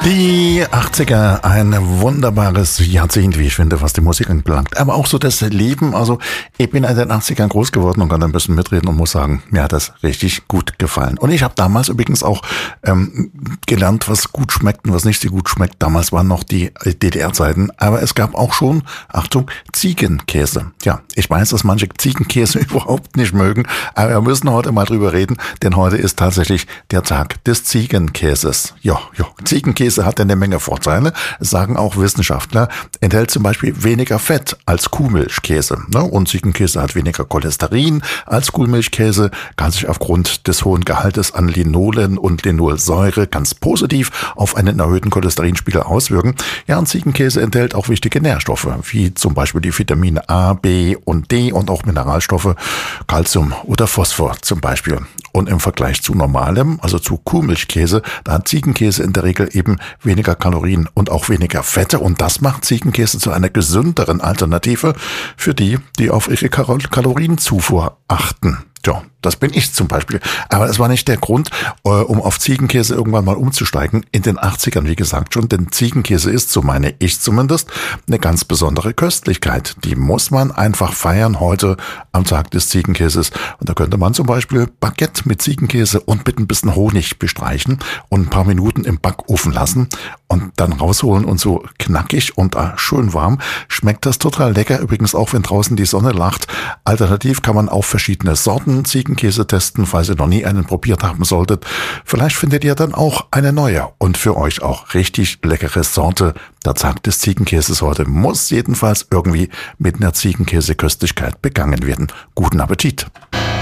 Die 80er, ein wunderbares Jahrzehnt, wie ich finde, was die Musik anbelangt. Aber auch so das Leben. Also ich bin in den 80ern groß geworden und kann ein bisschen mitreden und muss sagen, mir hat das richtig gut gefallen. Und ich habe damals übrigens auch gelernt, was gut schmeckt und was nicht so gut schmeckt. Damals waren noch die DDR-Zeiten. Aber es gab auch schon, Achtung, Ziegenkäse. Ja, ich weiß, dass manche Ziegenkäse überhaupt nicht mögen. Aber wir müssen heute mal drüber reden, denn heute ist tatsächlich der Tag des Ziegenkäses. Ja, Ziegenkäse hat eine Menge Vorteile, sagen auch Wissenschaftler, enthält zum Beispiel weniger Fett als Kuhmilchkäse. Und Ziegenkäse hat weniger Cholesterin als Kuhmilchkäse, kann sich aufgrund des hohen Gehaltes an Linolen und Linolsäure ganz positiv auf einen erhöhten Cholesterinspiegel auswirken. Ja, und Ziegenkäse enthält auch wichtige Nährstoffe, wie zum Beispiel die Vitamine A, B und D und auch Mineralstoffe, Calcium oder Phosphor zum Beispiel. Und im Vergleich zu normalem, also zu Kuhmilchkäse, da hat Ziegenkäse in der Regel eben weniger Kalorien und auch weniger Fette. Und das macht Ziegenkäse zu einer gesünderen Alternative für die, die auf ihre Kalorienzufuhr achten. Ja, das bin ich zum Beispiel. Aber es war nicht der Grund, um auf Ziegenkäse irgendwann mal umzusteigen. In den 80ern, wie gesagt schon, denn Ziegenkäse ist, so meine ich zumindest, eine ganz besondere Köstlichkeit. Die muss man einfach feiern heute am Tag des Ziegenkäses. Und da könnte man zum Beispiel Baguette mit Ziegenkäse und mit ein bisschen Honig bestreichen und ein paar Minuten im Backofen lassen und dann rausholen und so knackig und schön warm schmeckt das total lecker. Übrigens auch, wenn draußen die Sonne lacht. Alternativ kann man auch verschiedene Sorten Ziegenkäse testen, falls ihr noch nie einen probiert haben solltet. Vielleicht findet ihr dann auch eine neue und für euch auch richtig leckere Sorte. Der Tag des Ziegenkäses heute muss jedenfalls irgendwie mit einer Ziegenkäseköstlichkeit begangen werden. Guten Appetit!